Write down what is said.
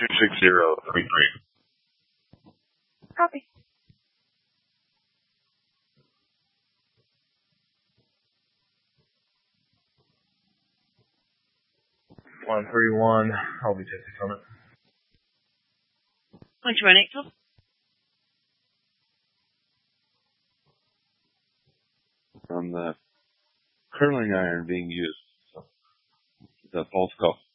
26033. Copy. $131. I'll be taking from it. Which one, Axel? From the curling iron being used. So it's a false call.